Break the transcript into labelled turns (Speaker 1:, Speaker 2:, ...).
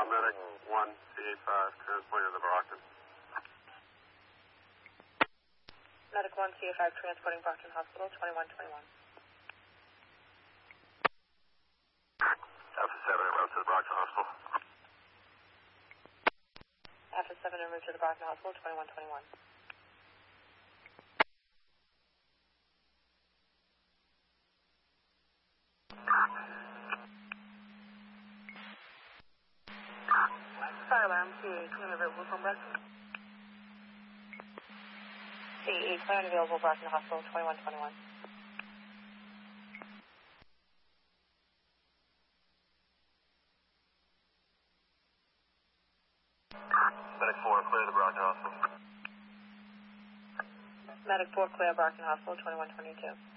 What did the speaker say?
Speaker 1: Medic 1, C85, transporting to the Brockton.
Speaker 2: Medic 1, C85, transporting Brockton Hospital, 2121.
Speaker 1: Alpha 7 en route to the Brockton Hospital.
Speaker 2: Alpha 7 en route to the Brockton Hospital, 2121. Fire alarm, CA, clean available from Brockton. CA, clear available Brockton Hospital, 2121.
Speaker 1: Medic 4, clear the Brockton Hospital.
Speaker 2: Medic 4, clear Brockton Hospital, 2122.